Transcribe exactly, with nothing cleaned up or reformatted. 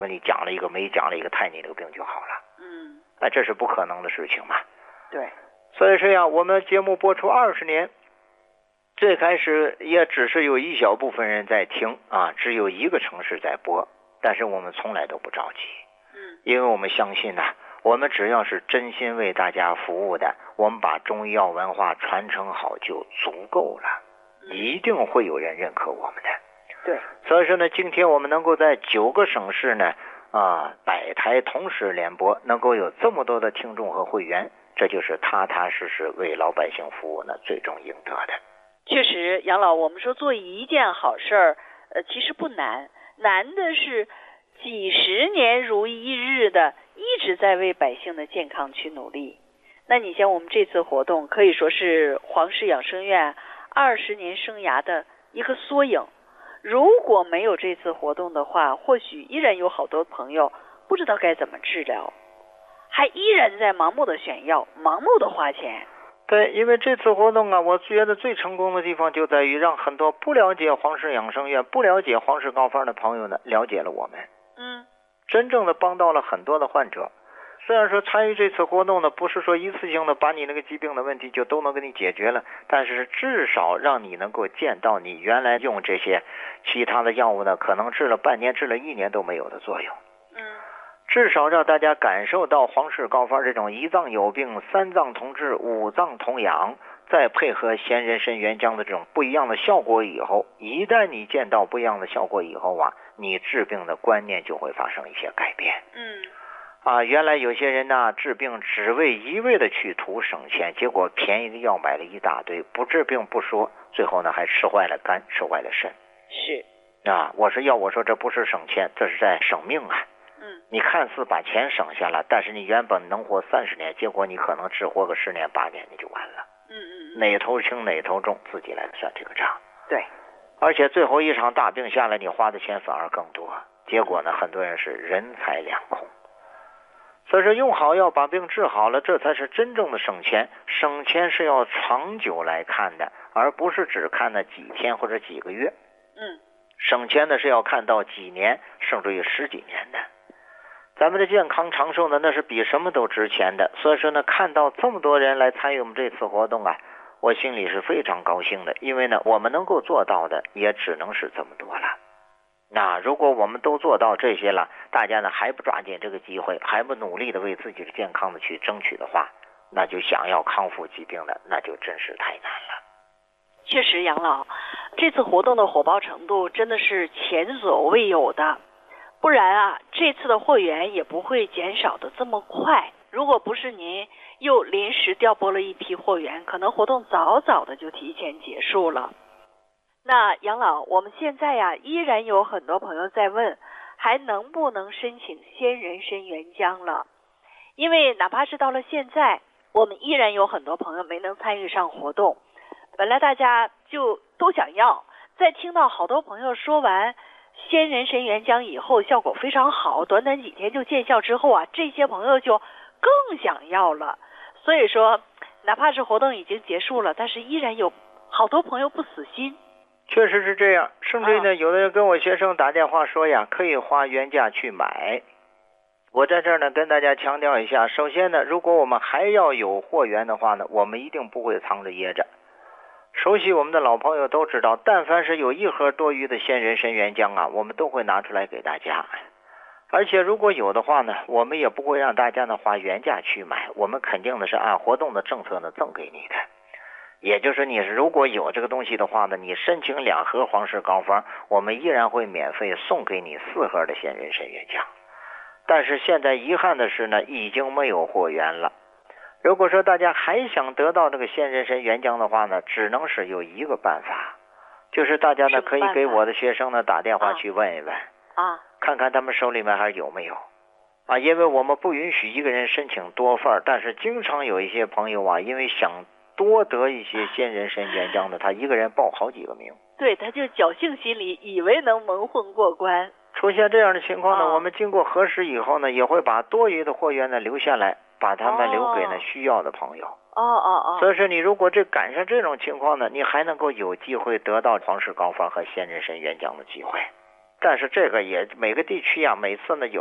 你讲了一个没讲了一个，太你这个病就好了。 嗯， 那这是不可能的事情嘛。 对。 所以说呀，我们节目播出二十年，最开始也只是有一小部分人在听啊，只有一个城市在播，但是我们从来都不着急。 嗯， 因为我们相信呢、啊，我们只要是真心为大家服务的，我们把中医药文化传承好就足够了，一定会有人认可我们的。 对， 所以说呢，今天我们能够在九个省市呢啊百台同时联播，能够有这么多的听众和会员，这就是踏踏实实为老百姓服务呢最终应得的。 确实，杨老，我们说做一件好事儿，呃，其实不难，难的是几十年如一日的一直在为百姓的健康去努力。那你像我们这次活动，可以说是黄氏养生院二十年生涯的一个缩影。如果没有这次活动的话，或许依然有好多朋友不知道该怎么治疗，还依然在盲目的选药，盲目的花钱。 对，因为这次活动啊，我觉得最成功的地方就在于让很多不了解黄氏养生院、不了解黄氏高方的朋友呢，了解了我们。 嗯， 真正的帮到了很多的患者。虽然说参与这次活动呢，不是说一次性的把你那个疾病的问题就都能给你解决了，但是至少让你能够见到你原来用这些其他的药物呢，可能治了半年、治了一年都没有的作用。 嗯， 至少让大家感受到黄氏高方这种一脏有病、三脏同治、五脏同养，再配合鲜人参元姜的这种不一样的效果以后，一旦你见到不一样的效果以后啊，你治病的观念就会发生一些改变。 嗯。 啊，原来有些人呢治病只为一味的去图省钱，结果便宜的药买了一大堆，不治病不说，最后呢还吃坏了肝，吃坏了肾。 是啊，我说要我说这不是省钱，这是在省命啊。 嗯， 你看似把钱省下了，但是你原本能活三十年，结果你可能只活个十年八年你就完了。 嗯嗯， 哪头轻哪头重，自己来算这个账。 对， 而且最后一场大病下来，你花的钱反而更多，结果呢，很多人是人财两空。所以说用好药把病治好了，这才是真正的省钱。省钱是要长久来看的，而不是只看那几天或者几个月。 嗯， 省钱呢是要看到几年，甚至于十几年的。咱们的健康长寿呢，那是比什么都值钱的。所以说呢，看到这么多人来参与我们这次活动啊，我心里是非常高兴的。因为呢，我们能够做到的也只能是这么多了。那如果我们都做到这些了，大家呢还不抓紧这个机会，还不努力的为自己的健康的去争取的话，那就想要康复疾病的，那就真是太难了。 确实，杨老，这次活动的火爆程度真的是前所未有的，不然啊，这次的会员也不会减少的这么快。如果不是您又临时调拨了一批会员，可能活动早早的就提前结束了。那杨老，我们现在呀、啊，依然有很多朋友在问，还能不能申请鲜人参元姜了？因为哪怕是到了现在，我们依然有很多朋友没能参与上活动。本来大家就都想要，在听到好多朋友说完鲜人参元姜以后效果非常好，短短几天就见效之后啊，这些朋友就更想要了。所以说，哪怕是活动已经结束了，但是依然有好多朋友不死心。 确实是这样，甚至于呢，有的人跟我学生打电话说呀，可以花原价去买。我在这儿呢跟大家强调一下，首先呢，如果我们还要有货源的话呢，我们一定不会藏着掖着。熟悉我们的老朋友都知道，但凡是有一盒多余的鲜人参元姜啊，我们都会拿出来给大家。而且如果有的话呢，我们也不会让大家呢花原价去买，我们肯定的是按活动的政策呢赠给你的。也就是你如果有这个东西的话呢，你申请两盒黄氏膏方，我们依然会免费送给你四盒的鲜人参元姜。但是现在遗憾的是呢，已经没有货源了。如果说大家还想得到这个鲜人参元姜的话呢，只能是有一个办法，就是大家呢可以给我的学生呢打电话去问一问啊， 看看他们手里面还有没有啊，因为我们不允许一个人申请多份，但是经常有一些朋友啊，因为想多得一些鲜人参元姜的，他一个人报好几个名， 对，他就侥幸心理，以为能蒙混过关。 出现这样的情况呢， 哦、 我们经过核实以后呢，也会把多余的货源呢留下来，把他们留给呢需要的朋友。 哦哦哦。 所以说，你如果这赶上这种情况呢，你还能够有机会得到黄氏膏方和鲜人参元姜的机会。 但是这个也每个地区呀，每次呢有